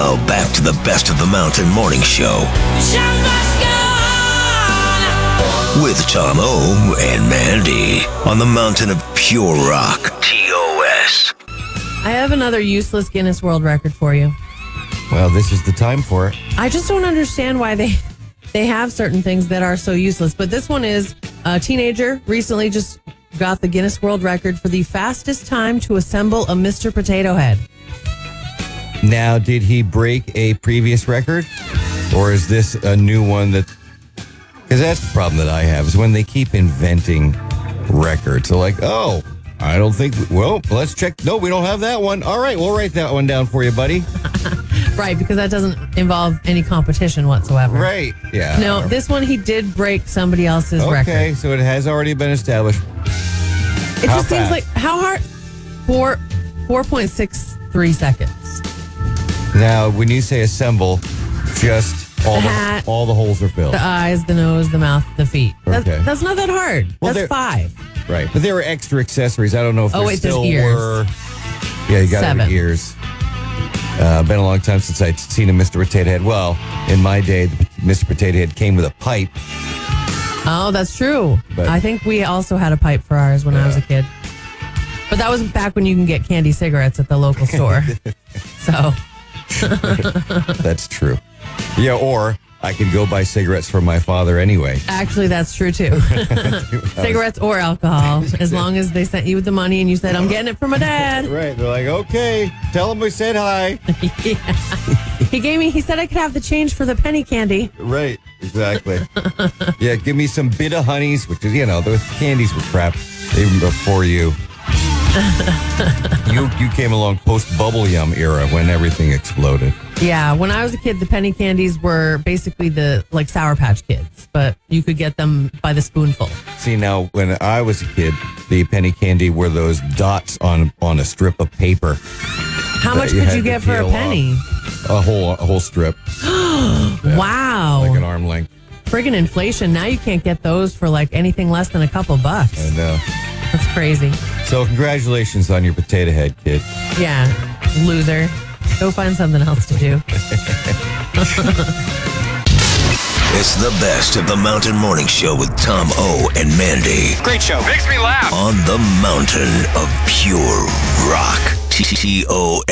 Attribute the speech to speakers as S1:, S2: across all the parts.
S1: Now back to the Best of the Mountain Morning Show with Tom O and Mandy on the Mountain of Pure Rock. TOS.
S2: I have another useless Guinness World Record for you.
S3: Well, this is the time for it.
S2: I just don't understand why they have certain things that are so useless. But this one is a teenager recently just got the Guinness World Record for the fastest time to assemble a Mr. Potato Head.
S3: Now, did he break a previous record? Or is this a new one that... Because that's the problem that I have, is when they keep inventing records. They're like, oh, I don't think... Well, let's check. No, we don't have that one. All right, we'll write that one down for you, buddy.
S2: Right, because that doesn't involve any competition whatsoever.
S3: Right, yeah.
S2: No, this one he did break somebody else's record.
S3: Okay, so it has already been established.
S2: It just seems like, how hard? 4.63 seconds.
S3: Now, when you say assemble, just all the holes are filled.
S2: The eyes, the nose, the mouth, the feet. That's not that hard.
S3: Well,
S2: that's 5.
S3: Right, but there were extra accessories. I don't know if there still were. Yeah, you got
S2: 7
S3: ears. Been a long time since I'd seen a Mr. Potato Head. Well, in my day, the Mr. Potato Head came with a pipe.
S2: Oh, that's true. But I think we also had a pipe for ours when I was a kid. But that was back when you can get candy cigarettes at the local store. So...
S3: That's true. Yeah, or I could go buy cigarettes for my father anyway.
S2: Actually, that's true too. Cigarettes or alcohol, as long as they sent you the money and you said, I'm getting it for my dad.
S3: Right. They're like, okay, tell him we said hi.
S2: Yeah. He said I could have the change for the penny candy.
S3: Right, exactly. Yeah, give me some Bita Honeys, which is, those candies were crap even before you. You came along post Bubble Yum era when everything exploded.
S2: Yeah, when I was a kid, the penny candies were basically the Sour Patch Kids, but you could get them by the spoonful.
S3: See, now when I was a kid, the penny candy were those dots on a strip of paper.
S2: How much could you get for a penny?
S3: A whole strip.
S2: Yeah, wow,
S3: like an arm length.
S2: Friggin' inflation! Now you can't get those for anything less than a couple bucks.
S3: I know.
S2: That's crazy.
S3: So congratulations on your potato head, kid.
S2: Yeah, loser. Go find something else to do.
S1: It's the Best of the Mountain Morning Show with Tom O and Mandy.
S4: Great show. Makes me laugh.
S1: On the Mountain of Pure Rock. TOS.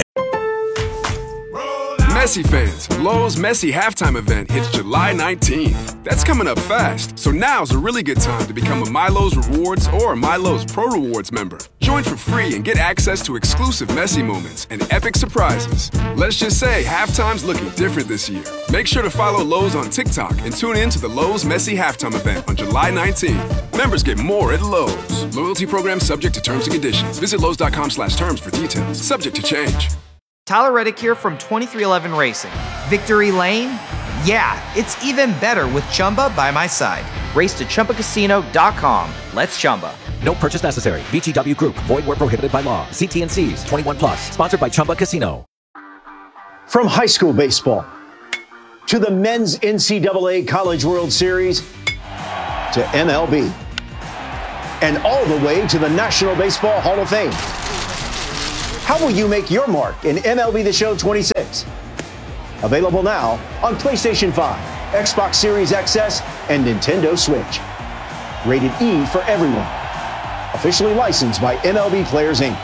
S5: Messi fans, Lowe's Messi halftime event hits July 19th. That's coming up fast, so now's a really good time to become a MyLowe's Rewards or a MyLowe's Pro Rewards member. Join for free and get access to exclusive Messi moments and epic surprises. Let's just say halftime's looking different this year. Make sure to follow Lowe's on TikTok and tune in to the Lowe's Messi halftime event on July 19th. Members get more at Lowe's. Loyalty program subject to terms and conditions. Visit Lowe's.com/terms for details. Subject to change.
S6: Tyler Reddick here from 2311 Racing. Victory Lane? Yeah, it's even better with Chumba by my side. Race to ChumbaCasino.com. Let's Chumba.
S7: No purchase necessary. VGW Group. Void where prohibited by law. See T&Cs. 21 plus. Sponsored by Chumba Casino.
S8: From high school baseball to the men's NCAA College World Series to MLB and all the way to the National Baseball Hall of Fame. How will you make your mark in MLB The Show 26? Available now on PlayStation 5, Xbox Series XS, and Nintendo Switch. Rated E for everyone. Officially licensed by MLB Players, Inc.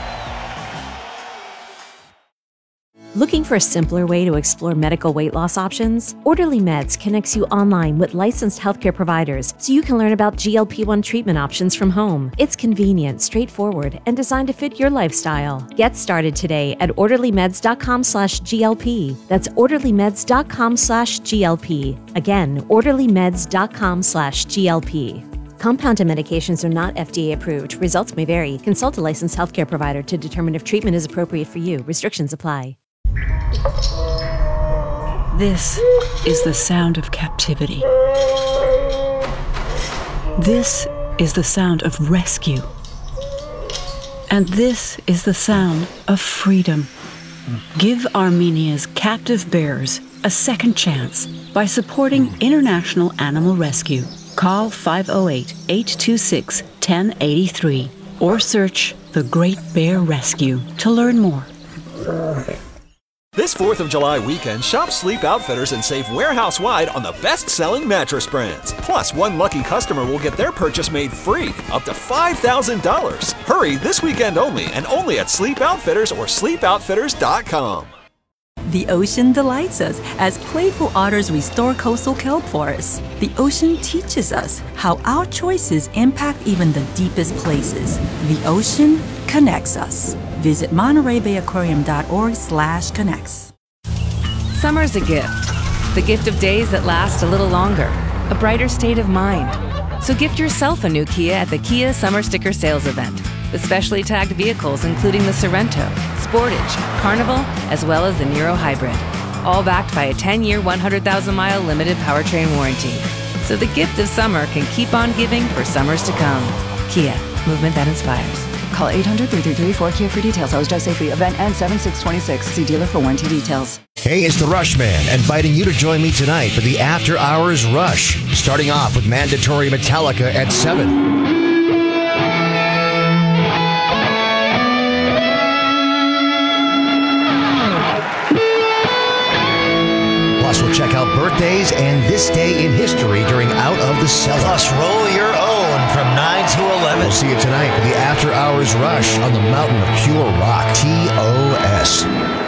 S9: Looking for a simpler way to explore medical weight loss options? Orderly Meds connects you online with licensed healthcare providers so you can learn about GLP-1 treatment options from home. It's convenient, straightforward, and designed to fit your lifestyle. Get started today at orderlymeds.com/GLP. That's orderlymeds.com/GLP. Again, orderlymeds.com/GLP. Compounded medications are not FDA approved. Results may vary. Consult a licensed healthcare provider to determine if treatment is appropriate for you. Restrictions apply.
S10: This is the sound of captivity. This is the sound of rescue. And this is the sound of freedom. Give Armenia's captive bears a second chance by supporting International Animal Rescue. Call 508-826-1083 or search The Great Bear Rescue to learn more.
S4: This 4th of July weekend, shop Sleep Outfitters and save warehouse-wide on the best-selling mattress brands. Plus, one lucky customer will get their purchase made free, up to $5,000. Hurry this weekend only, and only at Sleep Outfitters or sleepoutfitters.com.
S11: The ocean delights us as playful otters restore coastal kelp forests. The ocean teaches us how our choices impact even the deepest places. The ocean connects us. Visit MontereyBayAquarium.org/connects.
S12: Summer's a gift. The gift of days that last a little longer. A brighter state of mind. So gift yourself a new Kia at the Kia Summer Sticker Sales Event. With specially tagged vehicles including the Sorrento, Sportage, Carnival, as well as the Niro Hybrid. All backed by a 10-year, 100,000-mile limited powertrain warranty. So the gift of summer can keep on giving for summers to come. Kia, movement that inspires.
S13: Call 800-333-4KIA for details. Always drive safely. Event ends 7/6/26. See dealer for warranty details.
S14: Hey, it's the Rush Man, inviting you to join me tonight for the After Hours Rush. Starting off with mandatory Metallica at 7. Plus, we'll check out birthdays and this day in history during Out of the Cellar.
S1: Plus, roll your own from 9 to 11.
S14: We'll see you tonight for the After Hours Rush on the Mountain of Pure Rock, TOS.